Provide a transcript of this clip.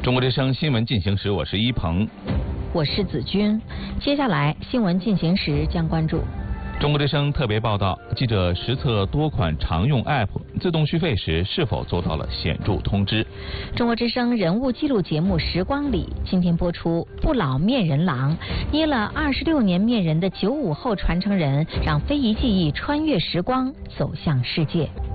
中国之声新闻进行时，我是一鹏， 我是子君。接下来新闻进行时将关注中国之声特别报道，记者实测多款常用 App 自动续费时是否做到了显著通知。 中国之声人物纪录节目《时光里》今天播出，不老面人郎捏了26年面人的95后传承人，让非遗技艺穿越时光，走向世界。